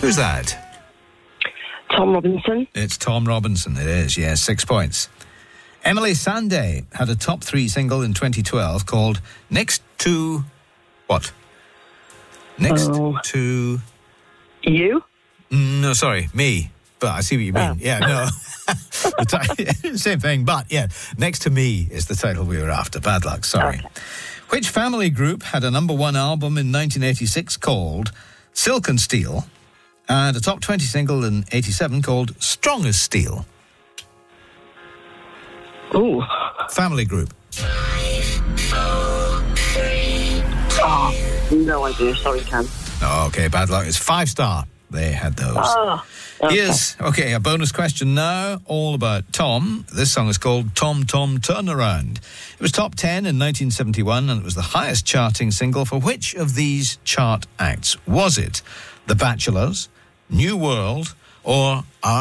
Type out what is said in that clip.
Who's that? Tom Robinson. It's Tom Robinson, it is, yes, 6 points. Emily Sandé had a top 3 single in 2012 called Next to... What? Next to... You? No, sorry, me. But I see what you mean. Oh. Yeah, no. Same thing, but yeah. Next to Me is the title we were after. Bad luck, sorry. Okay. Which family group had a number 1 album in 1986 called Silk and Steel and a top 20 single in 87 called Strong as Steel? Ooh. Family group. Oh, no idea. Sorry, Ken. Okay, bad luck. It's 5 Star. They had those. Oh, okay. Yes. Okay, a bonus question now, all about Tom. This song is called Tom Tom Turnaround. It was top 10 in 1971 and it was the highest charting single for which of these chart acts? Was it The Bachelors, New World, or